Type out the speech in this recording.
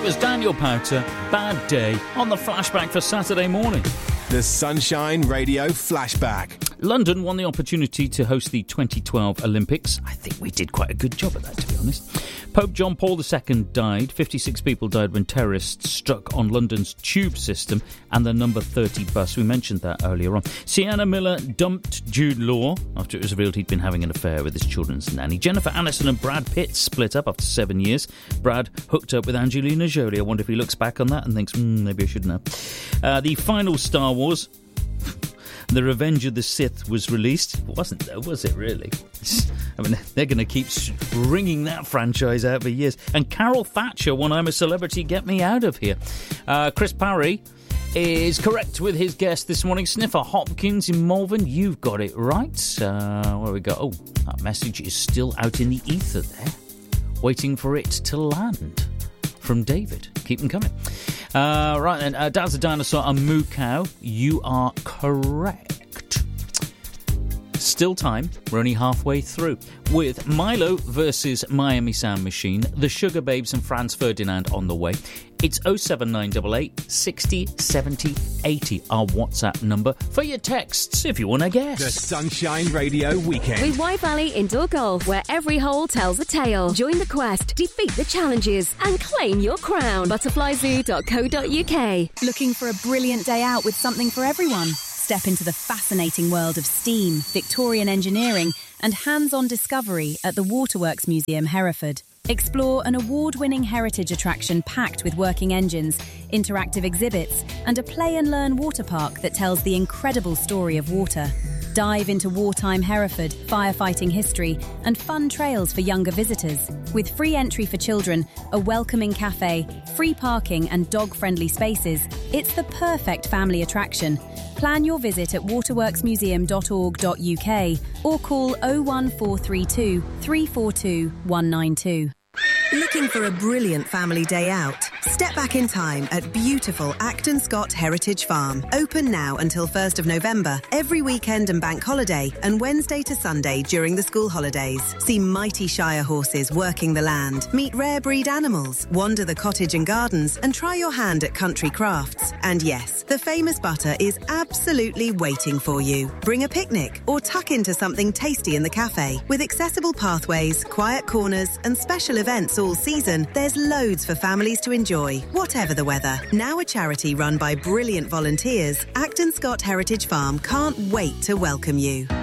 was Daniel Powter, Bad Day, on the flashback for Saturday morning. The Sunshine Radio Flashback. London won the opportunity to host the 2012 Olympics. I think we did quite a good job at that, to be honest. Pope John Paul II died. 56 people died when terrorists struck on London's tube system and the number 30 bus. We mentioned that earlier on. Sienna Miller dumped Jude Law after it was revealed he'd been having an affair with his children's nanny. Jennifer Aniston and Brad Pitt split up after 7 years. Brad hooked up with Angelina Jolie. I wonder if he looks back on that and thinks, maybe I shouldn't have. The final Star Wars... The Revenge of the Sith was released. It wasn't, though, was it, really? I mean, they're going to keep ringing that franchise out for years. And Carol Thatcher won I'm a Celebrity, Get Me Out of Here. Chris Parry is correct with his guess this morning. Sniffer Hopkins in Malvern, you've got it right. Where we go? Oh, that message is still out in the ether there, waiting for it to land. From David. Keep them coming. Right then, Dad's a Dinosaur and Moo Cow. You are correct. Still time. We're only halfway through. With Milo versus Miami Sound Machine, the Sugar Babes and Franz Ferdinand on the way. It's 07988 60 70 80, our WhatsApp number for your texts if you want to guess. The Sunshine Radio Weekend. With Wye Valley Indoor Golf, where every hole tells a tale. Join the quest, defeat the challenges, and claim your crown. Butterflyzoo.co.uk. Looking for a brilliant day out with something for everyone? Step into the fascinating world of steam, Victorian engineering, and hands-on discovery at the Waterworks Museum, Hereford. Explore an award-winning heritage attraction packed with working engines, interactive exhibits, and a play-and-learn water park that tells the incredible story of water. Dive into wartime Hereford, firefighting history, and fun trails for younger visitors. With free entry for children, a welcoming cafe, free parking, and dog-friendly spaces, it's the perfect family attraction. Plan your visit at waterworksmuseum.org.uk or call 01432 342 192. Looking for a brilliant family day out? Step back in time at beautiful Acton Scott Heritage Farm. Open now until 1st of November, every weekend and bank holiday, and Wednesday to Sunday during the school holidays. See mighty Shire horses working the land, meet rare breed animals, wander the cottage and gardens, and try your hand at country crafts. And yes, the famous butter is absolutely waiting for you. Bring a picnic or tuck into something tasty in the cafe. With accessible pathways, quiet corners, and special events all season, there's loads for families to enjoy, whatever the weather. Now a charity run by brilliant volunteers, Acton Scott Heritage Farm can't wait to welcome you.